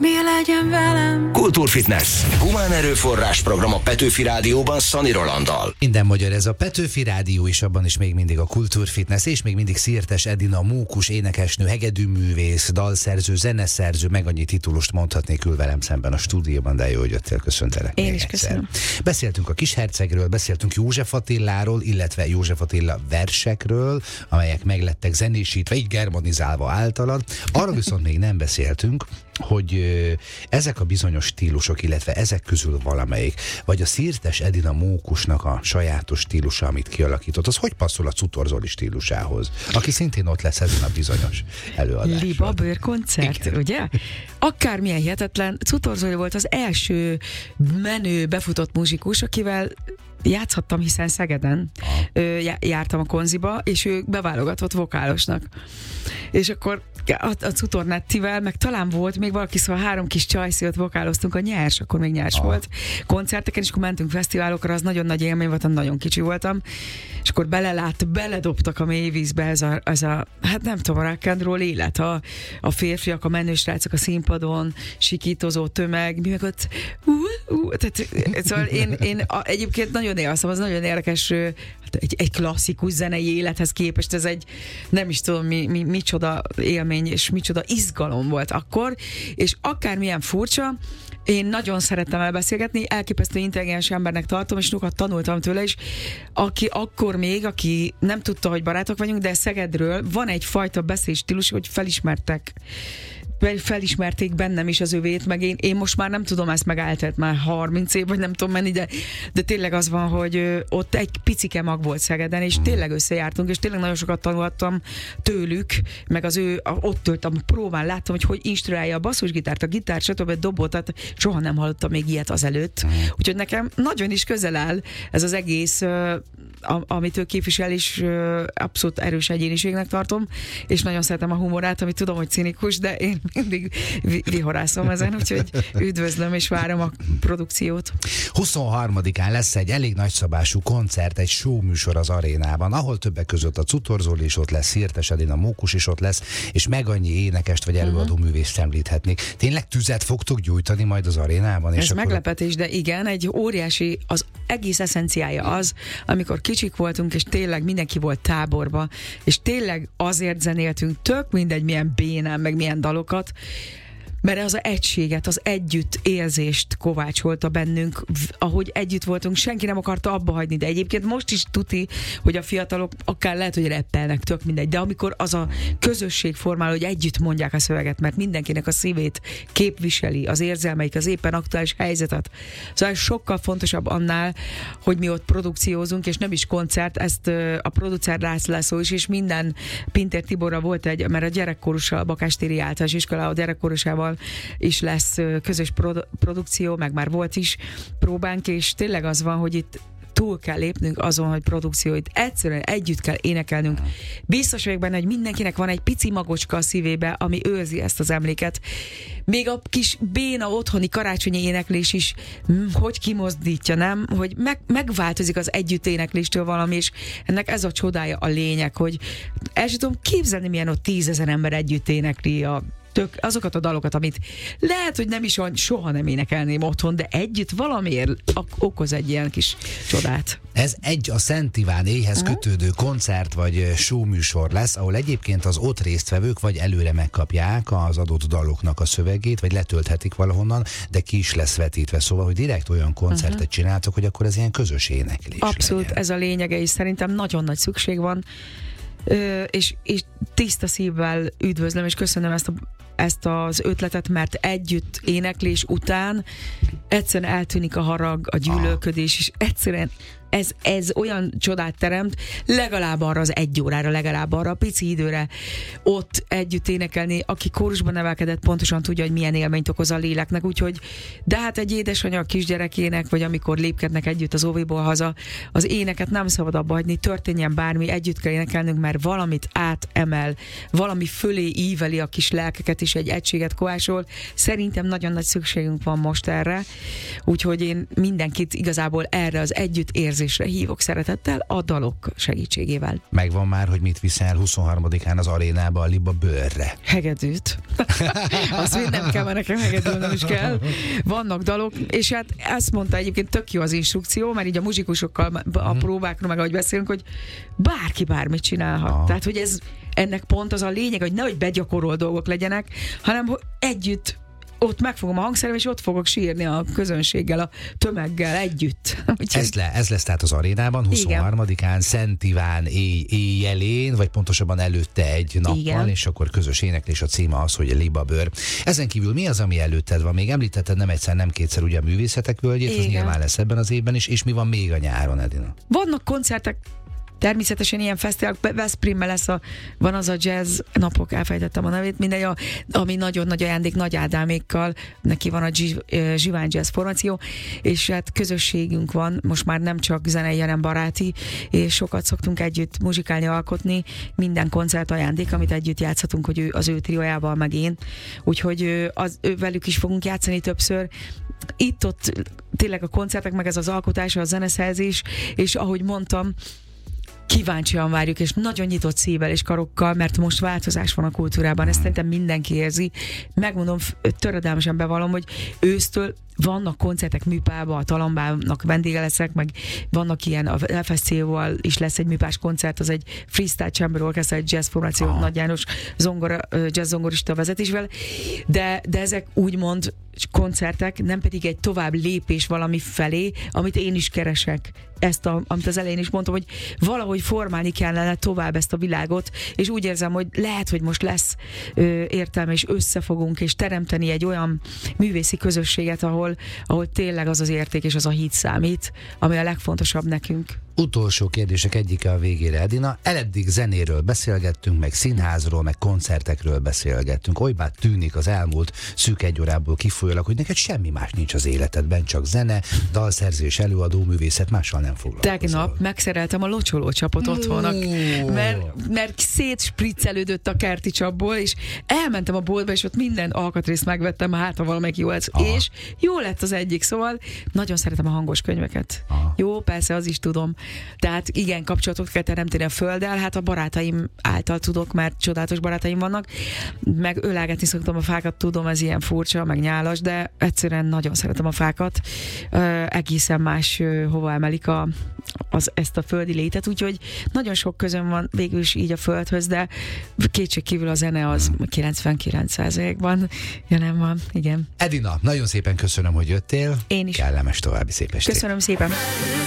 mi legyen velem. Kultúrfitness. Humán erőforrás program a Petőfi Rádióban Szani Rolanddal. Minden magyar, ez a Petőfi Rádió, és abban is még mindig a Kultúrfitness, és még mindig Szirtes Edina, mókus, énekesnő, hegedűművész, dalszerző, zeneszerző, meg annyi titulust mondhatnék, ül velem szemben a stúdióban, de jó, hogy jöttél, köszöntelek. Én is köszönöm. Beszéltünk a Kishercegről, beszéltünk József Attiláról, illetve József Attila versekről, amelyek meglettek zenésítve, így germanizálva általad. Arra viszont még nem beszéltünk, hogy ezek a bizonyos stílusok, illetve ezek közül valamelyik, vagy a Szirtes Edina mókusnak a sajátos stílusa, amit kialakított, az hogy passzol a Cutor Zoli stílusához, aki szintén ott lesz ezen a bizonyos előadáson. Libabőr koncert, igen, ugye? Akármilyen hihetetlen, Cutor Zoli volt az első menő, befutott muzsikus, akivel játszhattam, hiszen Szegeden jártam a konziba, és ő beválogatott vokálosnak. És akkor a Cutor Nettivel, meg talán volt még valaki, szóval 3 kis csajszíjat vokáloztunk, a Nyers, akkor még Nyers volt, koncerteken, és akkor mentünk fesztiválokra, az nagyon nagy élmény volt, nagyon kicsi voltam, és akkor beledobtak a mélyvízbe ez a hát nem tudom, a rock and roll élet, a férfiak, a menősrácok a színpadon, sikítozó tömeg, mi meg ott tehát, szóval én egyébként nagyon élszem, az nagyon érdekes, egy klasszikus zenei élethez képest ez egy, nem is tudom micsoda élmény, és micsoda izgalom volt akkor, és akármilyen furcsa, én nagyon szerettem elbeszélgetni, elképesztő intelligens embernek tartom, és sokat tanultam tőle is, aki nem tudta, hogy barátok vagyunk, de Szegedről van egyfajta beszédstílus, hogy felismerték bennem is az övét, meg én most már nem tudom, ezt megálltett már 30 év, vagy nem tudom menni, de tényleg az van, hogy ott egy picike mag volt Szegeden, és tényleg összejártunk, és tényleg nagyon sokat tanultam tőlük, meg ott töltem próbán, láttam, hogy instruálja a basszusgitárt, a gitárt, stb. Dobot, tehát soha nem hallottam még ilyet azelőtt. Úgyhogy nekem nagyon is közel áll ez az egész, amit ő képvisel, és abszolút erős egyéniségnek tartom, és nagyon szeretem a humorát, amit tudom, hogy cinikus, de én mindig vihorászom ezen, úgyhogy üdvözlöm és várom a produkciót. 23-án lesz egy elég nagyszabású koncert, egy showműsor az arénában, ahol többek között a Cutor Zoli is ott lesz, Szirtes Edina mókus is ott lesz, és meg annyi énekest vagy előadó művészt említhetnék. Tényleg tüzet fogtok gyújtani majd az arénában? Ez meglepetés, de igen, egy óriási, az egész eszenciája az, amikor kicsik voltunk, és tényleg mindenki volt táborba, és tényleg azért zenéltünk, tök mindegy milyen bénán, meg milyen dalokat, mert az egységet, az együtt érzést kovácsolta bennünk, ahogy együtt voltunk, senki nem akarta abba hagyni, de egyébként most is tuti, hogy a fiatalok akár lehet, hogy rappelnek, tök mindegy, de amikor az a közösség formál, hogy együtt mondják a szöveget, mert mindenkinek a szívét képviseli, az érzelmeik, az éppen aktuális helyzetet. Szóval sokkal fontosabb annál, hogy mi ott produkciózunk, és nem is koncert, ezt a producer László is, és minden Pintér Tiborra volt mert a gyerekkorussal, a Bakástéri Általános Iskola a gyerekkorusával is lesz közös produkció, meg már volt is próbánk, és tényleg az van, hogy itt túl kell lépnünk azon, hogy produkcióit egyszerűen együtt kell énekelnünk. Biztos vagyok benne, hogy mindenkinek van egy pici magocska a szívébe, ami őrzi ezt az emléket. Még a kis béna otthoni karácsonyi éneklés is, hogy kimozdítja, nem? Hogy megváltozik az együtt énekléstől valami, és ennek ez a csodája, a lényeg, hogy el sem tudom képzelni, milyen ott 10 000 ember együtt énekli azokat a dalokat, amit lehet, hogy nem is soha nem énekelném otthon, de együtt valamiért okoz egy ilyen kis csodát. Ez a Szent Iván éjhez kötődő koncert vagy showműsor lesz, ahol egyébként az ott résztvevők vagy előre megkapják az adott daloknak a szövegét, vagy letölthetik valahonnan, de ki is lesz vetítve. Szóval, hogy direkt olyan koncertet csináltok, hogy akkor ez ilyen közös éneklés Abszolút, legyen. Ez a lényege, és szerintem nagyon nagy szükség van, és tiszta szívvel üdvözlöm, és köszönöm ezt az ötletet, mert együtt éneklés után egyszerűen eltűnik a harag, a gyűlölködés, és egyszerűen ez olyan csodát teremt, legalább arra az 1 órára, legalább arra a pici időre ott együtt énekelni, aki kórusban nevelkedett, pontosan tudja, hogy milyen élményt okoz a léleknek, úgyhogy de hát egy édesanyja a kisgyerekének, vagy amikor lépkednek együtt az óviból haza, az éneket nem szabad abba hagyni, történjen bármi, együtt kell énekelnünk, mert valamit átemel, valami fölé íveli a kis lelkeket, és egy egységet kovácsol. Szerintem nagyon nagy szükségünk van most erre, úgyhogy én mindenkit igazából erre az együtt érzés együttérzésre hívok szeretettel a dalok segítségével. Megvan már, hogy mit viszel 23-án az arénába a Liba Bőrre? Hegedűt. Azt mind nem kell, mert nekem hegedülnöm is kell. Vannak dalok, és hát ezt mondta egyébként, tök jó az instrukció, mert így a muzsikusokkal a próbákról, meg ahogy beszélünk, hogy bárki bármit csinálhat. Tehát, hogy ennek pont az a lényeg, hogy nehogy begyakorol dolgok legyenek, hanem hogy együtt ott megfogom a hangszerem, és ott fogok sírni a közönséggel, a tömeggel együtt. Ez lesz tehát az arénában, 23-án, Szent Iván éjjelén, vagy pontosabban előtte egy nappal, igen. És akkor közös éneklés, a címe az, hogy Liba Bőr. Ezen kívül mi az, ami előtted van? Még említetted nem egyszer, nem kétszer ugye a Művészetek Völgyét, az nyilván lesz ebben az évben is, és mi van még a nyáron, Edina? Vannak koncertek, természetesen ilyen fesztiválok, Veszprémben van az a jazz napok, elfejtettem a nevét, mindegy, ami nagyon nagy ajándék Nagy Ádámékkal, neki van a Zsivány Jazz formáció, és hát közösségünk van, most már nem csak zenei, hanem baráti, és sokat szoktunk együtt muzsikálni, alkotni, minden koncert ajándék, amit együtt játszhatunk, hogy az ő triójával, meg én, úgyhogy velük is fogunk játszani többször. Itt-ott tényleg a koncertek, meg ez az alkotás, a zeneszerzés, és ahogy mondtam, kíváncsian várjuk, és nagyon nyitott szívvel és karokkal, mert most változás van a kultúrában, ezt szerintem mindenki érzi. Megmondom, töredelmesen bevallom, hogy ősztől vannak koncertek műpában, a Talambának vendége leszek, meg vannak ilyen, a FSC-val is lesz egy műpás koncert, az egy Freestyle Chamber Orchestra, egy jazz formáció, Nagy János jazz zongorista vezetésvel, de ezek úgymond koncertek, nem pedig egy tovább lépés valami felé, amit én is keresek. Amit az elején is mondtam, hogy valahogy formálni kellene tovább ezt a világot, és úgy érzem, hogy lehet, hogy most lesz értelme, és összefogunk, és teremteni egy olyan művészi közösséget, ahol tényleg az az érték és az a hit számít, ami a legfontosabb nekünk. Utolsó kérdések egyike a végére, Edina. Eddig zenéről beszélgettünk, meg színházról, meg koncertekről beszélgettünk. Olybá tűnik az elmúlt szűk egy órából kifolyólag, hogy neked semmi más nincs az életedben, csak zene, dalszerzés, előadó, művészet, mással nem foglalkozol. Tegnap megszereltem a locsolócsapot otthonak, mert szétspriccelődött a kerti csapból, és elmentem a boltba, és ott minden alkatrészt megvettem, hát ha valamelyik jó lesz. És jó lett az egyik, szóval nagyon szeretem a hangos könyveket. Jó, persze, az is tudom. Tehát igen, kapcsolatot kell teremteni a földdel, hát a barátaim által tudok, mert csodálatos barátaim vannak, meg ölelgetni szoktam a fákat, tudom, ez ilyen furcsa, meg nyálas, de egyszerűen nagyon szeretem a fákat, egészen más hova emelik ezt a földi létet, úgyhogy nagyon sok közön van végül is így a földhöz, de kétségkívül a zene az 99%-ban jelen van, igen. Edina, nagyon szépen köszönöm, hogy jöttél. Én is. Kellemes további szép estét. Köszönöm szépen.